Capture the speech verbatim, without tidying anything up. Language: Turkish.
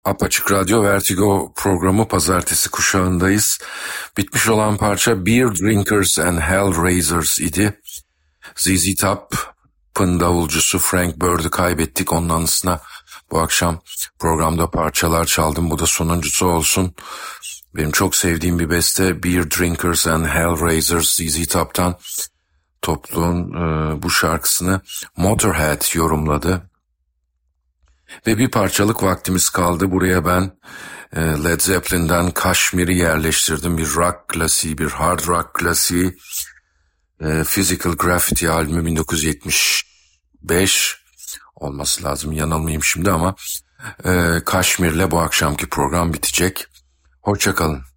Apaçık Radyo Vertigo programı pazartesi kuşağındayız. Bitmiş olan parça Beer Drinkers and Hellraisers idi. Z Z Top'ın davulcusu Frank Bird'ü kaybettik. Onun anısına bu akşam programda parçalar çaldım. Bu da sonuncusu olsun. Benim çok sevdiğim bir beste Beer Drinkers and Hellraisers Z Z Top'tan. Topluluğun e, bu şarkısını Motorhead yorumladı. Ve bir parçalık vaktimiz kaldı. Buraya ben e, Led Zeppelin'den Kashmir'i yerleştirdim. Bir rock klasiği, bir hard rock klasiği. E, Physical Graffiti albümü bin dokuz yüz yetmiş beş olması lazım. Yanılmayayım şimdi ama e, Kashmir'le bu akşamki program bitecek. Hoşça kalın.